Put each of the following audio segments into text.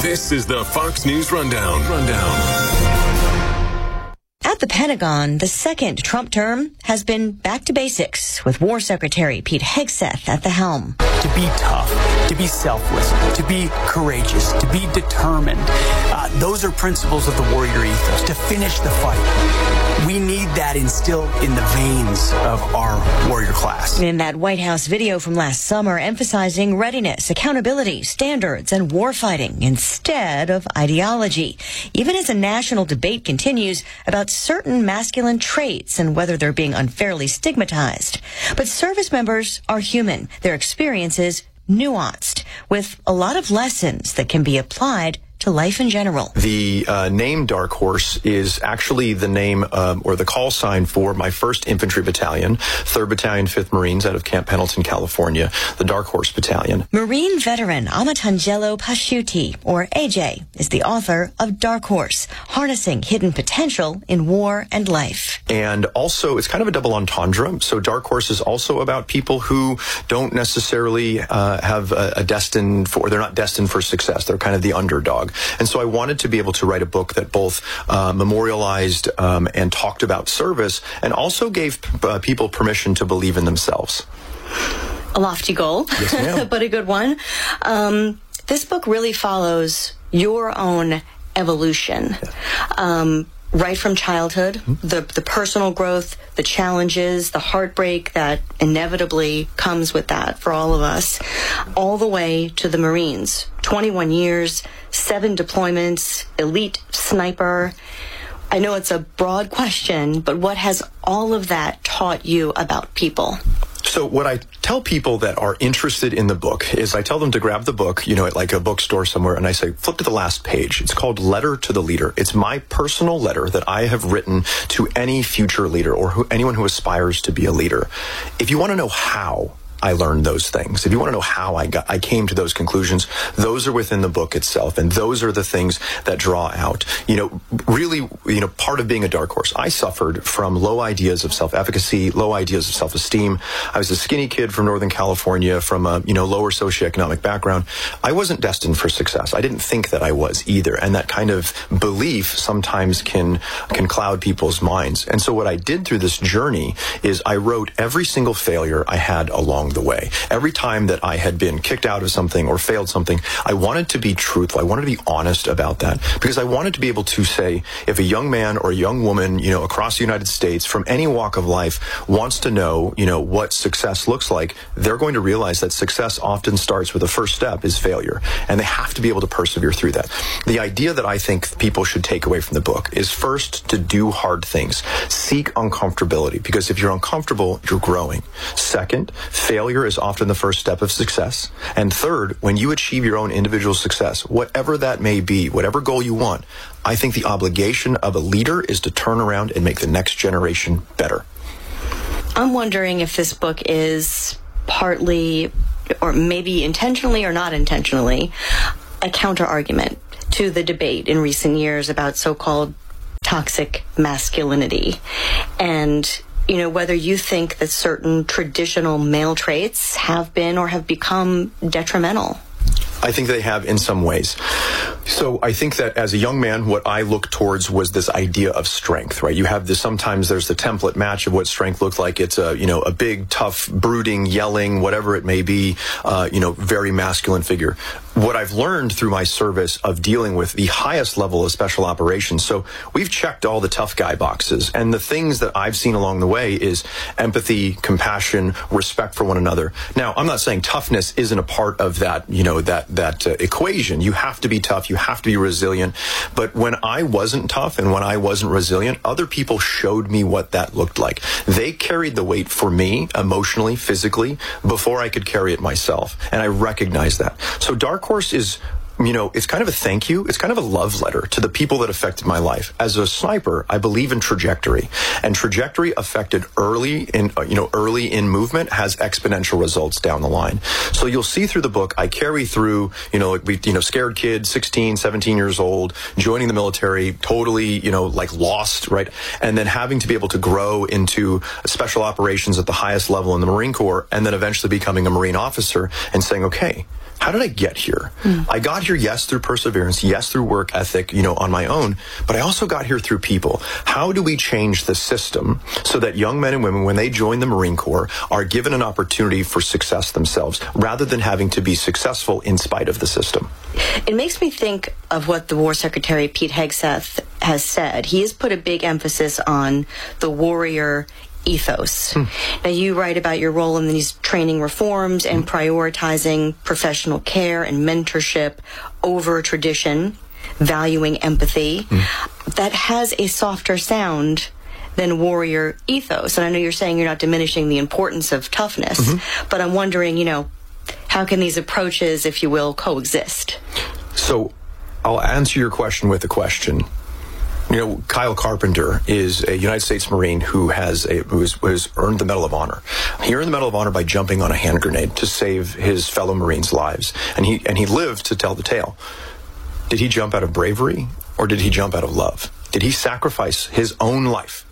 This is the Fox News Rundown. At the Pentagon, the second Trump term has been back to basics, with War Secretary Pete Hegseth at the helm. To be tough, to be selfless, to be courageous, to be determined. Those are principles of the warrior ethos, to finish the fight. We need that instilled in the veins of our warrior class. In that White House video from last summer, emphasizing readiness, accountability, standards, and warfighting instead of ideology, even as a national debate continues about certain masculine traits and whether they're being unfairly stigmatized. But service members are human, their experiences nuanced, with a lot of lessons that can be applied to life in general. The name Dark Horse is actually the name or the call sign for my 1st Infantry Battalion, 3rd Battalion, 5th Marines out of Camp Pendleton, California, the Dark Horse Battalion. Marine veteran Amatangelo Pasciuti, or AJ, is the author of Dark Horse, Harnessing Hidden Potential in War and Life. And also, it's kind of a double entendre. So Dark Horse is also about people who don't necessarily have they're not destined for success. They're kind of the underdog. And so I wanted to be able to write a book that both memorialized and talked about service and also gave people permission to believe in themselves. A lofty goal, yes, ma'am. But a good one. This book really follows your own evolution. Right from childhood, the personal growth, the challenges, the heartbreak that inevitably comes with that for all of us, all the way to the Marines. 21 years, 7 deployments, elite sniper. I know it's a broad question, but what has all of that taught you about people? So what I tell people that are interested in the book is I tell them to grab the book, at like a bookstore somewhere, and I say, flip to the last page. It's called Letter to the Leader. It's my personal letter that I have written to any future leader or anyone who aspires to be a leader. If you want to know how I learned those things, if you want to know how I came to those conclusions, those are within the book itself, and those are the things that draw out. Really, part of being a dark horse, I suffered from low ideas of self-efficacy, low ideas of self-esteem. I was a skinny kid from Northern California, from a lower socioeconomic background. I wasn't destined for success. I didn't think that I was either, and that kind of belief sometimes can cloud people's minds. And so what I did through this journey is I wrote every single failure I had along the way. Every time that I had been kicked out of something or failed something, I wanted to be truthful. I wanted to be honest about that, because I wanted to be able to say, if a young man or a young woman, across the United States from any walk of life wants to know, what success looks like, they're going to realize that success often starts with the first step is failure, and they have to be able to persevere through that. The idea that I think people should take away from the book is, first, to do hard things. Seek uncomfortability, because if you're uncomfortable, you're growing. Second, failure is often the first step of success. And third, when you achieve your own individual success, whatever that may be, whatever goal you want, I think the obligation of a leader is to turn around and make the next generation better. I'm wondering if this book is partly, or maybe intentionally or not intentionally, a counter-argument to the debate in recent years about so-called toxic masculinity. And whether you think that certain traditional male traits have been or have become detrimental. I think they have in some ways. So I think that as a young man, what I looked towards was this idea of strength, right? You have this, sometimes there's the template match of what strength looks like. It's a big, tough, brooding, yelling, whatever it may be, very masculine figure. What I've learned through my service of dealing with the highest level of special operations, so we've checked all the tough guy boxes, and the things that I've seen along the way is empathy, compassion, respect for one another. Now, I'm not saying toughness isn't a part of that, that equation. You have to be tough, you have to be resilient. But when I wasn't tough and when I wasn't resilient, other people showed me what that looked like. They carried the weight for me, emotionally, physically, before I could carry it myself. And I recognize that. So Dark Horse is, it's kind of a thank you. It's kind of a love letter to the people that affected my life. As a sniper, I believe in trajectory, and trajectory affected early in movement has exponential results down the line. So you'll see through the book, I carry through, scared kid, 16, 17 years old, joining the military, totally, lost, right? And then having to be able to grow into special operations at the highest level in the Marine Corps, and then eventually becoming a Marine officer and saying, okay, how did I get here? I got here, yes, through perseverance, yes, through work ethic, on my own, but I also got here through people. How do we change the system so that young men and women, when they join the Marine Corps, are given an opportunity for success themselves, rather than having to be successful in spite of the system? It makes me think of what the War Secretary Pete Hegseth has said. He has put a big emphasis on the warrior ethos. Now, you write about your role in these training reforms and prioritizing professional care and mentorship over tradition, valuing empathy. That has a softer sound than warrior ethos. And I know you're saying you're not diminishing the importance of toughness, but I'm wondering, how can these approaches, if you will, coexist? So I'll answer your question with a question. Kyle Carpenter is a United States Marine who has earned the Medal of Honor. He earned the Medal of Honor by jumping on a hand grenade to save his fellow Marines' lives, and he lived to tell the tale. Did he jump out of bravery, or did he jump out of love? Did he sacrifice his own life?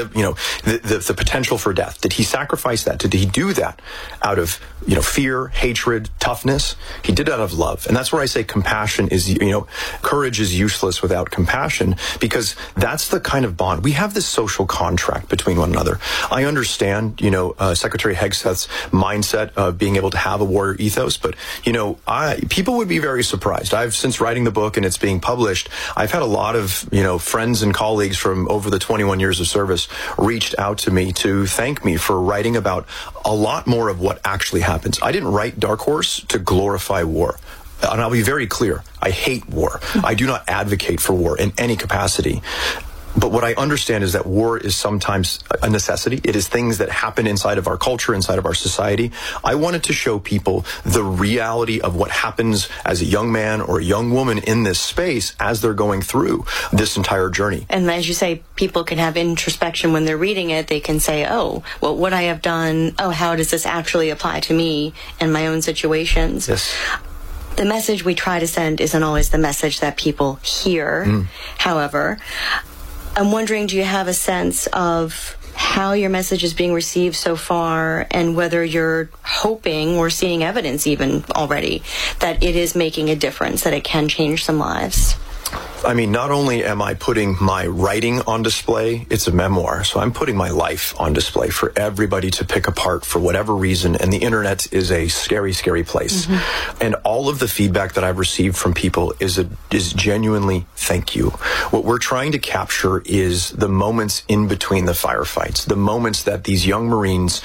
The potential for death. Did he sacrifice that? Did he do that out of, fear, hatred, toughness? He did it out of love. And that's where I say compassion is, courage is useless without compassion, because that's the kind of bond. We have this social contract between one another. I understand, Secretary Hegseth's mindset of being able to have a warrior ethos, but, people would be very surprised. Since writing the book and it's being published, I've had a lot of, friends and colleagues from over the 21 years of service reached out to me to thank me for writing about a lot more of what actually happens. I didn't write Dark Horse to glorify war. And I'll be very clear, I hate war. I do not advocate for war in any capacity. But what I understand is that war is sometimes a necessity. It is things that happen inside of our culture, inside of our society. I wanted to show people the reality of what happens as a young man or a young woman in this space as they're going through this entire journey. And as you say, people can have introspection when they're reading it. They can say, oh, what would I have done? Oh, how does this actually apply to me in my own situations? Yes. The message we try to send isn't always the message that people hear. However, I'm wondering, do you have a sense of how your message is being received so far, and whether you're hoping or seeing evidence even already that it is making a difference, that it can change some lives? I mean, not only am I putting my writing on display, it's a memoir, so I'm putting my life on display for everybody to pick apart for whatever reason, and the internet is a scary, scary place. And all of the feedback that I've received from people is genuinely thank you. What we're trying to capture is the moments in between the firefights, the moments that these young Marines,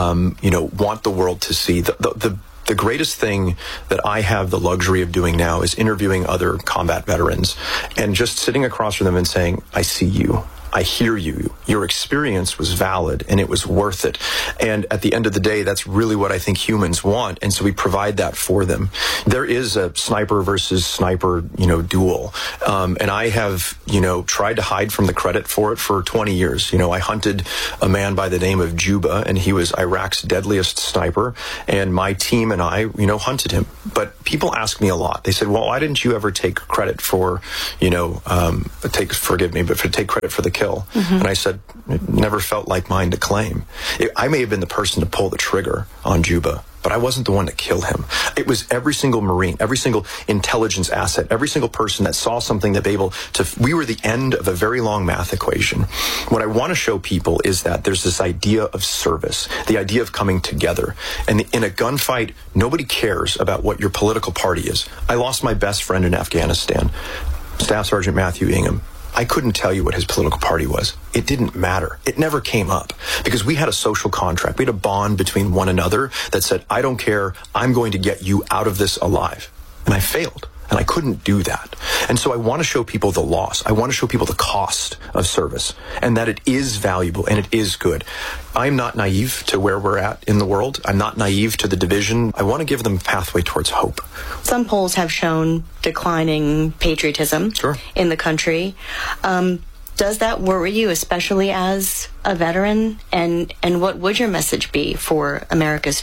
want the world to see. The greatest thing that I have the luxury of doing now is interviewing other combat veterans and just sitting across from them and saying, I see you. I hear you. Your experience was valid and it was worth it. And at the end of the day, that's really what I think humans want. And so we provide that for them. There is a sniper versus sniper, duel. And I have, tried to hide from the credit for it for 20 years. I hunted a man by the name of Juba, and he was Iraq's deadliest sniper. And my team and I, hunted him. But people ask me a lot. They said, well, why didn't you ever take credit for, forgive me, but take credit for the kill? And I said, it never felt like mine to claim. I may have been the person to pull the trigger on Juba, but I wasn't the one to kill him. It was every single Marine, every single intelligence asset, every single person that saw something that they able to. We were the end of a very long math equation. What I want to show people is that there's this idea of service, the idea of coming together. And in a gunfight, nobody cares about what your political party is. I lost my best friend in Afghanistan, Staff Sergeant Matthew Ingham. I couldn't tell you what his political party was. It didn't matter. It never came up because we had a social contract. We had a bond between one another that said, I don't care. I'm going to get you out of this alive. And I failed. And I couldn't do that. And so I want to show people the loss. I want to show people the cost of service and that it is valuable and it is good. I'm not naive to where we're at in the world. I'm not naive to the division. I want to give them a pathway towards hope. Some polls have shown declining patriotism in the country. Does that worry you, especially as a veteran? And what would your message be for America's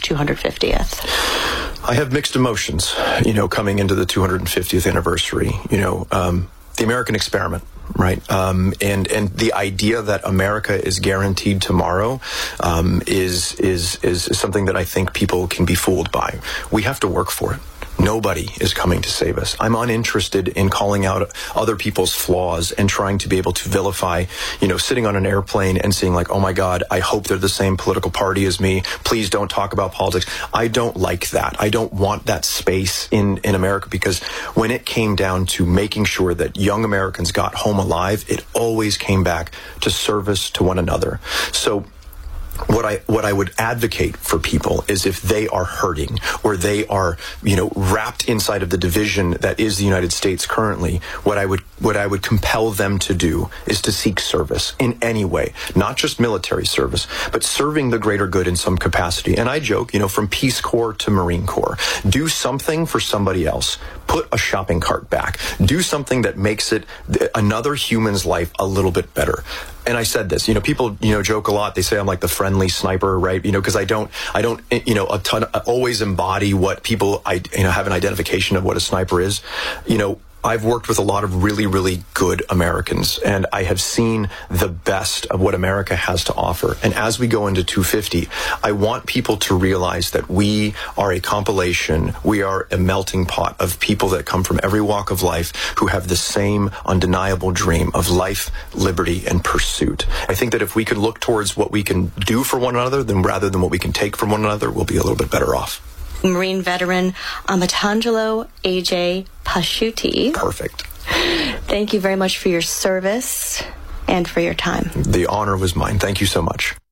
250th? I have mixed emotions, coming into the 250th anniversary, the American experiment, right? And the idea that America is guaranteed tomorrow is something that I think people can be fooled by. We have to work for it. Nobody is coming to save us. I'm uninterested in calling out other people's flaws and trying to be able to vilify, sitting on an airplane and seeing like, oh my God, I hope they're the same political party as me. Please don't talk about politics. I don't like that. I don't want that space in America, because when it came down to making sure that young Americans got home alive, it always came back to service to one another. So what I would advocate for people is, if they are hurting or they are, wrapped inside of the division that is the United States currently, what I would compel them to do is to seek service in any way, not just military service, but serving the greater good in some capacity. And I joke, from Peace Corps to Marine Corps, do something for somebody else. Put a shopping cart back. Do something that makes it another human's life a little bit better. And I said this, people, joke a lot. They say I'm like the friendly sniper, right? Because I don't, always embody what people, have an identification of what a sniper is. I've worked with a lot of really, really good Americans, and I have seen the best of what America has to offer. And as we go into 250, I want people to realize that we are a compilation, we are a melting pot of people that come from every walk of life who have the same undeniable dream of life, liberty, and pursuit. I think that if we could look towards what we can do for one another, then rather than what we can take from one another, we'll be a little bit better off. Marine veteran Amatangelo A.J. Pasciuti. Perfect. Thank you very much for your service and for your time. The honor was mine. Thank you so much.